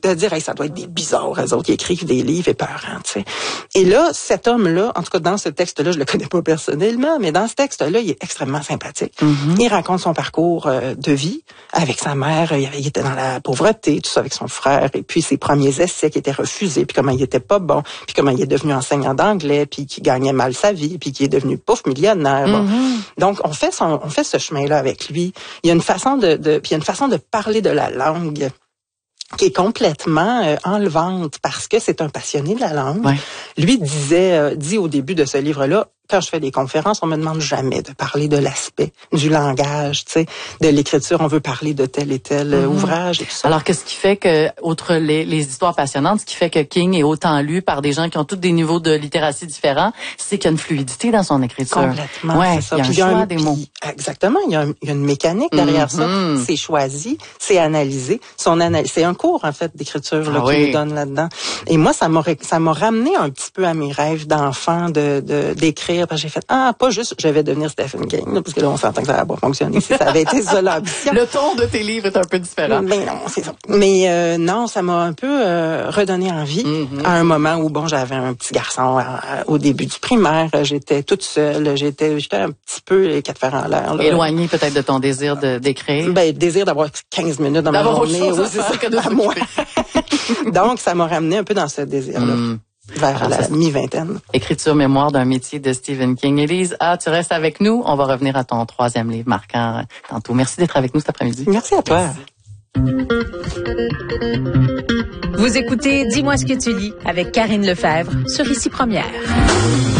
de dire, hey, ça doit être des bizarres, eux autres qui écrivent des livres épeurants, tu sais. Et là, cet homme-là, en tout cas dans ce texte-là, je le connais pas personnellement, mais dans ce texte-là, il est extrêmement sympathique. Il raconte son parcours de vie avec sa mère. Il était dans la pauvreté, tout ça avec son frère, et puis ses premiers essais qui étaient refusés, puis comment il était pas bon, puis comment il est devenu enseignant d'anglais, puis qui gagnait mal sa vie, puis qui est devenu pauvre millionnaire. Bon. Donc on fait ce chemin-là avec lui. Il y a une façon de parler de la langue qui est complètement enlevante parce que c'est un passionné de la langue. Ouais. Lui dit au début de ce livre-là, quand je fais des conférences, on me demande jamais de parler de l'aspect du langage, tu sais, de l'écriture. On veut parler de tel et tel ouvrage et tout ça. Alors, qu'est-ce qui fait que, outre les histoires passionnantes, ce qui fait que King est autant lu par des gens qui ont tous des niveaux de littératie différents, c'est qu'il y a une fluidité dans son écriture. Complètement, ouais, c'est ça. Il y a un choix des mots. Exactement, il y a une mécanique derrière ça. C'est choisi, c'est analysé. C'est un cours, en fait, d'écriture là, qu'il nous donne là-dedans. Et moi, ça m'a ramené un petit peu à mes rêves d'enfant d'écrire. Parce que j'ai fait, pas juste, je vais devenir Stephen King, là, parce que là, on s'entend que ça va pas fonctionner si ça avait été ça l'ambition. Le ton de tes livres est un peu différent. Mais non, c'est ça. Mais non, ça m'a un peu redonné envie à un moment où, bon, j'avais un petit garçon au début du primaire, j'étais toute seule, j'étais un petit peu les quatre fers en l'air. Éloigné peut-être de ton désir d'écrire. Désir d'avoir 15 minutes dans ma journée. Oui, c'est ça que de moi. Donc, ça m'a ramené un peu dans ce désir-là. Vers la mi-vingtaine. Écriture mémoire d'un métier de Stephen King. Élise, tu restes avec nous. On va revenir à ton troisième livre marquant tantôt. Merci d'être avec nous cet après-midi. Merci à toi. Vous écoutez Dis-moi ce que tu lis avec Karine Lefebvre sur Ici Première.